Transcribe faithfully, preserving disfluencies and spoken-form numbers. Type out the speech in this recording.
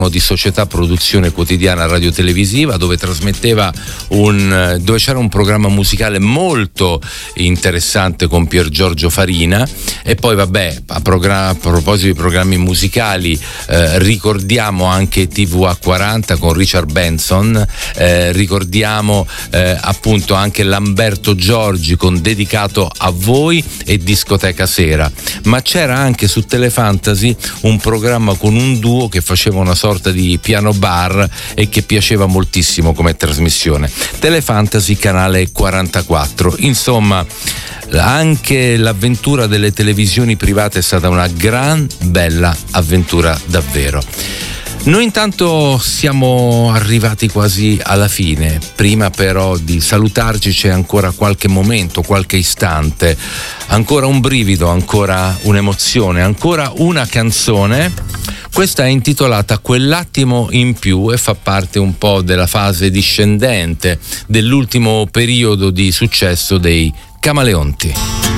di Società Produzione Quotidiana radiotelevisiva, dove trasmetteva un dove c'era un programma musicale molto interessante con Pier Giorgio Farina. E poi vabbè, a, progra- a proposito di programmi musicali, eh, ricordiamo anche T V A quaranta con Richard Benson, eh, ricordiamo eh, appunto anche Lamberto Giorgi con Dedicato a voi e Discoteca Sera. Ma c'era anche su Telefantasy un programma con un duo che faceva una sorta di piano bar e che piaceva moltissimo come trasmissione. Telefantasy canale quarantaquattro. Insomma, anche l'avventura delle televisioni private è stata una gran bella avventura davvero. Noi intanto siamo arrivati quasi alla fine. Prima però di salutarci c'è ancora qualche momento, qualche istante, ancora un brivido, ancora un'emozione, ancora una canzone. Questa è intitolata Quell'attimo in più e fa parte un po' della fase discendente dell'ultimo periodo di successo dei Camaleonti.